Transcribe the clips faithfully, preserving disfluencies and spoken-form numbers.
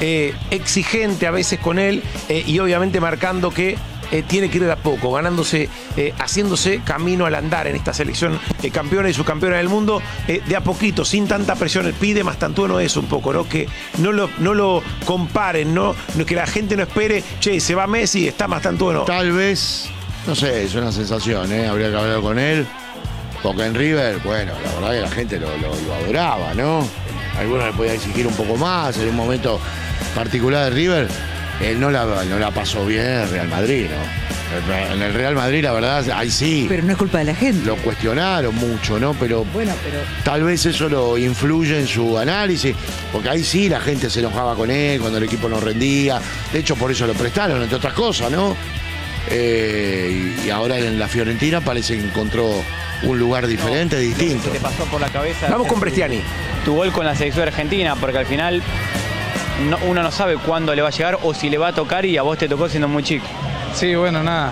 eh, exigente a veces con él eh, y obviamente marcando que Eh, tiene que ir de a poco, ganándose, eh, haciéndose camino al andar en esta selección eh, campeona y subcampeona del mundo, eh, de a poquito, sin tanta presión. El pide Mastantuono eso un poco, ¿no? Que no lo, no lo comparen, ¿no? Que la gente no espere, che, se va Messi, está Mastantuono. Tal vez, no sé, es una sensación, ¿eh? Habría que hablar con él. Porque en River, bueno, la verdad que la gente lo, lo, lo adoraba, ¿no? Algunos le podían exigir un poco más en un momento particular de River. Él no la, no la pasó bien en el Real Madrid, ¿no? En el Real Madrid, la verdad, ahí sí. Pero no es culpa de la gente. Lo cuestionaron mucho, ¿no? Pero, bueno, pero tal vez eso lo influye en su análisis, porque ahí sí la gente se enojaba con él cuando el equipo no rendía. De hecho, por eso lo prestaron, entre otras cosas, ¿no? Eh, y, y ahora en la Fiorentina parece que encontró un lugar diferente, no, distinto. Te pasó por la cabeza. Vamos con Prestiani. Tu gol con la selección argentina, porque al final no, uno no sabe cuándo le va a llegar o si le va a tocar, y a vos te tocó siendo muy chico. Sí, bueno, nada.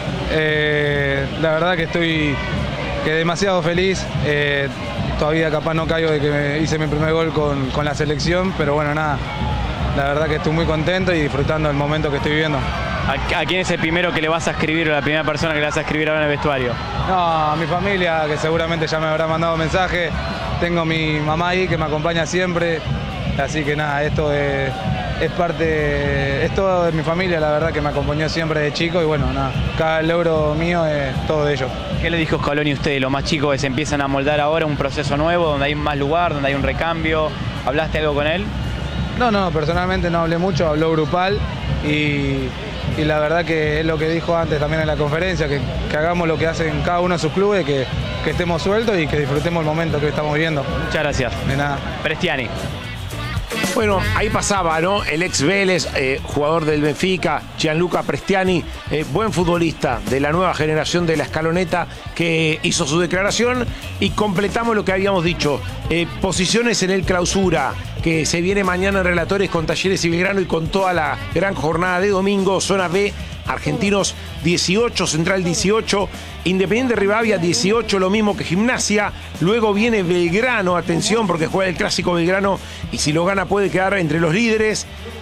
Eh, la verdad que estoy que demasiado feliz. Eh, todavía capaz no caigo de que me hice mi primer gol con, con la selección, pero bueno, nada. La verdad que estoy muy contento y disfrutando del momento que estoy viviendo. ¿A, a quién es el primero que le vas a escribir o la primera persona que le vas a escribir ahora en el vestuario? No, a mi familia, que seguramente ya me habrá mandado mensaje. Tengo mi mamá ahí que me acompaña siempre. Así que nada, esto es, es parte, es todo de mi familia, la verdad, que me acompañó siempre de chico. Y bueno, nada, cada logro mío es todo de ellos. ¿Qué le dijo Scaloni a ustedes, los más chicos, que se empiezan a moldar ahora un proceso nuevo, donde hay más lugar, donde hay un recambio? ¿Hablaste algo con él? No, no, personalmente no hablé mucho, habló grupal y, y la verdad que es lo que dijo antes también en la conferencia, que, que hagamos lo que hacen cada uno de sus clubes, que, que estemos sueltos y que disfrutemos el momento que estamos viviendo. Muchas gracias. De nada. Prestiani. Bueno, ahí pasaba, ¿no? El ex Vélez, eh, jugador del Benfica, Gianluca Prestiani, eh, buen futbolista de la nueva generación de la escaloneta, que hizo su declaración, y completamos lo que habíamos dicho. Eh, posiciones en el clausura, que se viene mañana en Relatores con Talleres y Belgrano y con toda la gran jornada de domingo. Zona B, Argentinos dieciocho, Central dieciocho, Independiente Rivadavia dieciocho, lo mismo que Gimnasia. Luego viene Belgrano, atención, porque juega el clásico Belgrano y si lo gana puede quedar entre los líderes.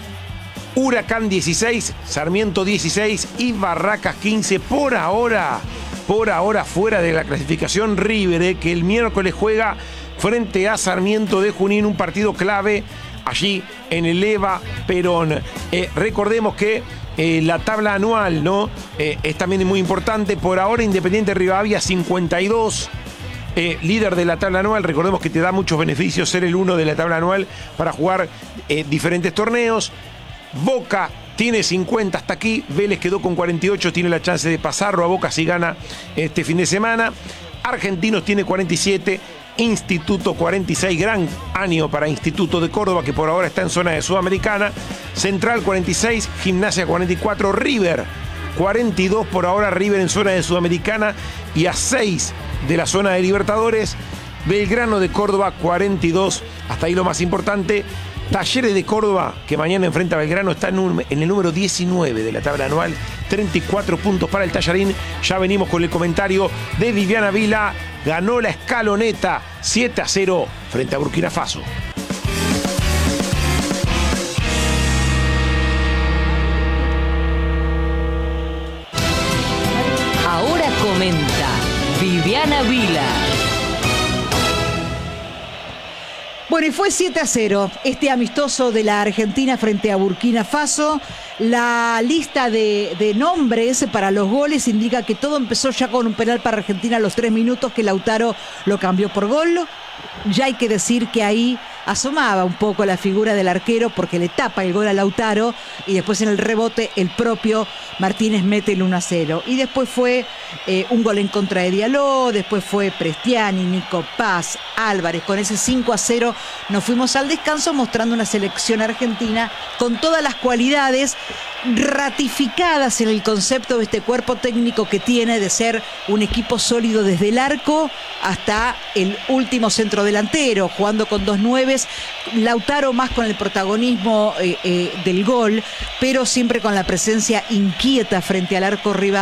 Huracán dieciséis, Sarmiento dieciséis y Barracas quince. Por ahora, por ahora fuera de la clasificación River, eh, que el miércoles juega frente a Sarmiento de Junín, un partido clave allí en el Eva Perón. Eh, recordemos que Eh, la tabla anual, ¿no? Eh, es también muy importante. Por ahora, Independiente Rivadavia cincuenta y dos, eh, líder de la tabla anual. Recordemos que te da muchos beneficios ser el uno de la tabla anual para jugar eh, diferentes torneos. Boca tiene cincuenta hasta aquí. Vélez quedó con cuarenta y ocho, tiene la chance de pasarlo a Boca si gana este fin de semana. Argentinos tiene cuarenta y siete. Instituto cuarenta y seis, gran año para Instituto de Córdoba, que por ahora está en zona de Sudamericana. Central cuarenta y seis, Gimnasia cuarenta y cuatro, River cuarenta y dos por ahora, River en zona de Sudamericana y a seis de la zona de Libertadores. Belgrano de Córdoba cuarenta y dos, hasta ahí lo más importante. Talleres de Córdoba, que mañana enfrenta a Belgrano, está en, un, en el número diecinueve de la tabla anual, treinta y cuatro puntos para el Tallarín. Ya venimos con el comentario de Viviana Vila. Ganó la escaloneta siete a cero frente a Burkina Faso. Ahora comenta Viviana Vila. Bueno, y fue siete a cero este amistoso de la Argentina frente a Burkina Faso. La lista de, de nombres para los goles indica que todo empezó ya con un penal para Argentina a los tres minutos, que Lautaro lo cambió por gol. Ya hay que decir que ahí asomaba un poco la figura del arquero, porque le tapa el gol a Lautaro y después en el rebote el propio Martínez mete el uno a cero. Y después fue eh, un gol en contra de Diallo, después fue Prestiani, Nico Paz, Álvarez. Con ese cinco a cero nos fuimos al descanso, mostrando una selección argentina con todas las cualidades ratificadas en el concepto de este cuerpo técnico que tiene de ser un equipo sólido desde el arco hasta el último centro delantero, jugando con dos nueves, Lautaro más con el protagonismo eh, eh, del gol, pero siempre con la presencia inquieta frente al arco rival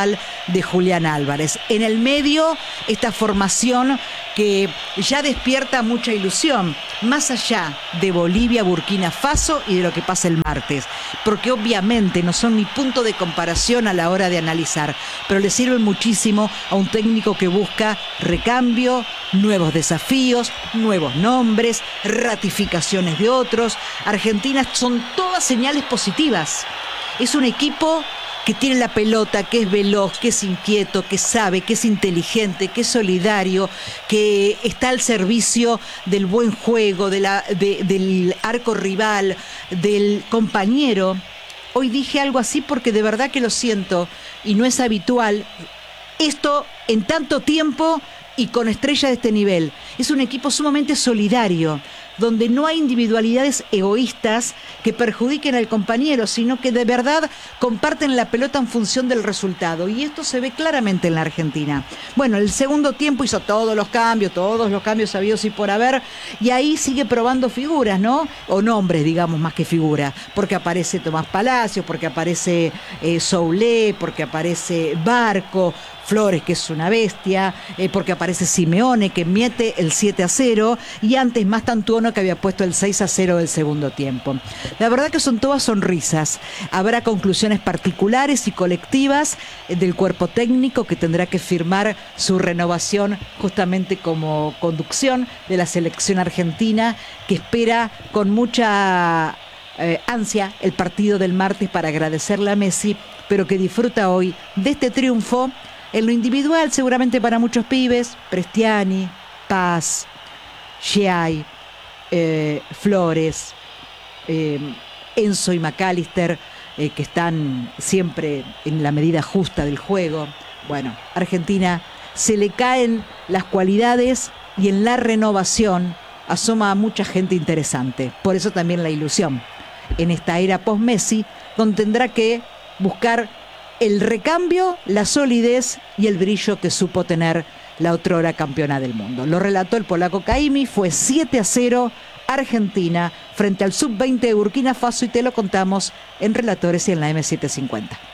de Julián Álvarez. En el medio, esta formación que ya despierta mucha ilusión, más allá de Bolivia, Burkina Faso y de lo que pasa el martes, porque obviamente no son ni punto de comparación a la hora de analizar, pero le sirven muchísimo a un técnico que busca recambio, nuevos desafíos, nuevos nombres, ratificaciones de otros. Argentina son todas señales positivas. Es un equipo que tiene la pelota, que es veloz, que es inquieto, que sabe, que es inteligente, que es solidario, que está al servicio del buen juego, de la, de, del arco rival, del compañero. Hoy dije algo así porque de verdad que lo siento y no es habitual. Esto en tanto tiempo y con estrella de este nivel. Es un equipo sumamente solidario, donde no hay individualidades egoístas que perjudiquen al compañero, sino que de verdad comparten la pelota en función del resultado. Y esto se ve claramente en la Argentina. Bueno, el segundo tiempo hizo todos los cambios, todos los cambios sabidos y por haber, y ahí sigue probando figuras, ¿no? O nombres, digamos, más que figuras, porque aparece Tomás Palacios, porque aparece eh, Soulé, porque aparece Barco, Flores, que es una bestia, eh, porque aparece Simeone, que mete el siete a cero, y antes más Tantuono, que había puesto el seis a cero del segundo tiempo. La verdad que son todas sonrisas. Habrá conclusiones particulares y colectivas eh, del cuerpo técnico, que tendrá que firmar su renovación justamente como conducción de la selección argentina, que espera con mucha eh, ansia el partido del martes para agradecerle a Messi, pero que disfruta hoy de este triunfo. En lo individual, seguramente para muchos pibes, Prestiani, Paz, Giai, eh, Flores, eh, Enzo y McAllister, eh, que están siempre en la medida justa del juego. Bueno, Argentina se le caen las cualidades y en la renovación asoma a mucha gente interesante. Por eso también la ilusión en esta era post-Messi, donde tendrá que buscar el recambio, la solidez y el brillo que supo tener la otrora campeona del mundo. Lo relató el polaco Caimi, fue siete a cero Argentina frente al sub veinte de Burkina Faso, y te lo contamos en Relatores y en la eme setecientos cincuenta.